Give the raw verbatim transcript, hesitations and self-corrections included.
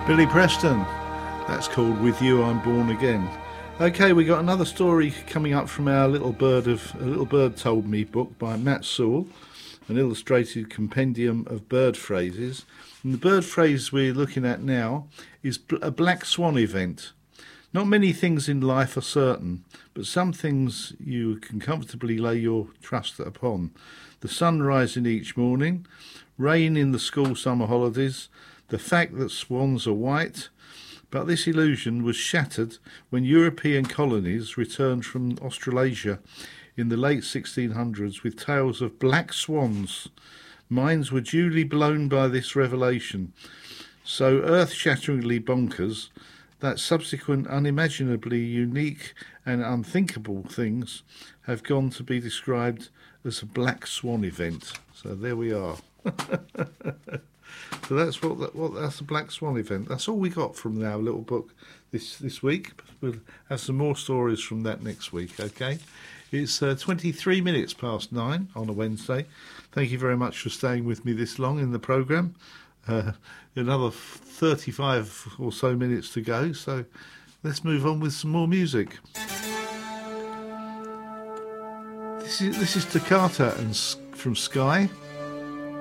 Billy Preston. That's called With You I'm Born Again. Okay, we got another story coming up from our Little Bird of a Little Bird Told Me book by Matt Sewell, an illustrated compendium of bird phrases. And the bird phrase we're looking at now is a black swan event. Not many things in life are certain, but some things you can comfortably lay your trust upon. The sun rising each morning, rain in the school summer holidays, the fact that swans are white. But this illusion was shattered when European colonies returned from Australasia in the late sixteen hundreds with tales of black swans. Minds were duly blown by this revelation, so earth-shatteringly bonkers that subsequent unimaginably unique and unthinkable things have gone to be described as a black swan event. So there we are. So that's what, that, what that's the Black Swan event. That's all we got from our little book this this week. We'll have some more stories from that next week, okay? It's uh, twenty-three minutes past nine on a Wednesday. Thank you very much for staying with me this long in the programme. Uh, another thirty-five or so minutes to go, so let's move on with some more music. This is, this is Toccata and from Sky.